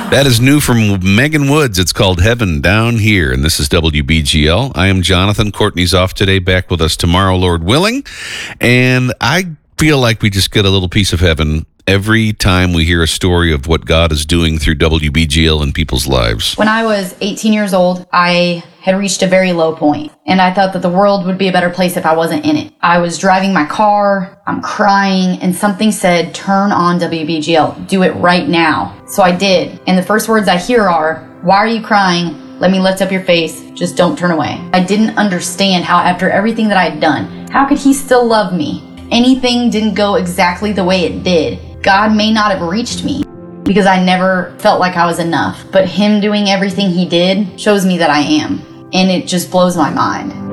That is new from Megan Woods. It's called Heaven Down Here, and this is WBGL. I am Jonathan. Courtney's off today, back with us tomorrow, Lord willing. And I feel like we just get a little piece of heaven every time we hear a story of what God is doing through WBGL in people's lives. When I was 18 years old, I had reached a very low point, and I thought that the world would be a better place if I wasn't in it. I was driving my car, I'm crying, and something said, turn on WBGL, do it right now. So I did, and the first words I hear are, why are you crying? Let me lift up your face, just don't turn away. I didn't understand how after everything that I had done, how could he still love me? Anything didn't go exactly the way it did. God may not have reached me because I never felt like I was enough, but him doing everything he did shows me that I am, and it just blows my mind.